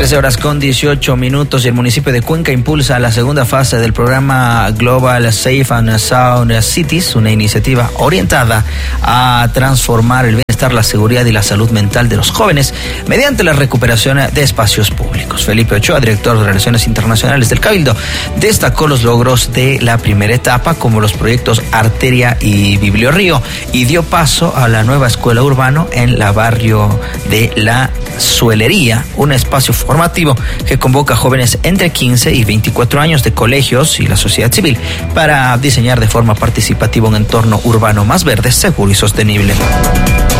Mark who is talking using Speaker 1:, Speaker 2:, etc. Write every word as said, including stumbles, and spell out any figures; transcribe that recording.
Speaker 1: trece horas con dieciocho minutos y el municipio de Cuenca impulsa la segunda fase del programa Global Safe and Sound Cities, una iniciativa orientada a transformar el bienestar, la seguridad y la salud mental de los jóvenes mediante la recuperación de espacios públicos. Felipe Ochoa, director de Relaciones Internacionales del Cabildo, destacó los logros de la primera etapa, como los proyectos Arteria y Bibliorrío, y dio paso a la nueva escuela urbano en la barrio de La Suelería, un espacio formativo que convoca a jóvenes entre quince y veinticuatro años de colegios y la sociedad civil para diseñar de forma participativa un entorno urbano más verde, seguro y sostenible.